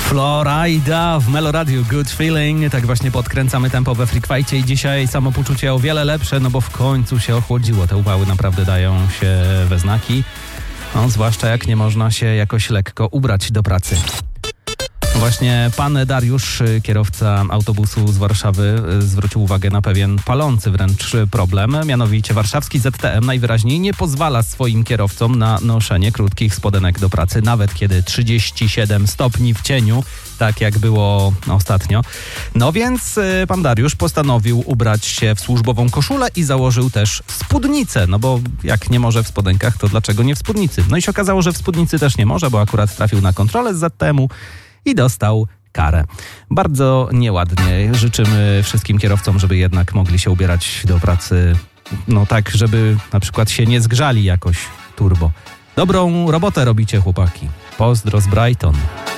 Florida w Meloradiu Good Feeling. Tak właśnie podkręcamy tempo we Freak Fight'cie i dzisiaj samopoczucie o wiele lepsze, no bo w końcu się ochłodziło. Te upały naprawdę dają się we znaki. No, zwłaszcza jak nie można się jakoś lekko ubrać do pracy. Właśnie pan Dariusz, kierowca autobusu z Warszawy, zwrócił uwagę na pewien palący wręcz problem. Mianowicie warszawski ZTM najwyraźniej nie pozwala swoim kierowcom na noszenie krótkich spodenek do pracy, nawet kiedy 37 stopni w cieniu, tak jak było ostatnio. No więc pan Dariusz postanowił ubrać się w służbową koszulę i założył też spódnicę, no bo jak nie może w spodenkach, to dlaczego nie w spódnicy? No i się okazało, że w spódnicy też nie może, bo akurat trafił na kontrolę z ZTM-u i dostał karę. Bardzo nieładnie. Życzymy wszystkim kierowcom, żeby jednak mogli się ubierać do pracy, no tak, żeby na przykład się nie zgrzali jakoś turbo. Dobrą robotę robicie, chłopaki. Pozdro z Brighton.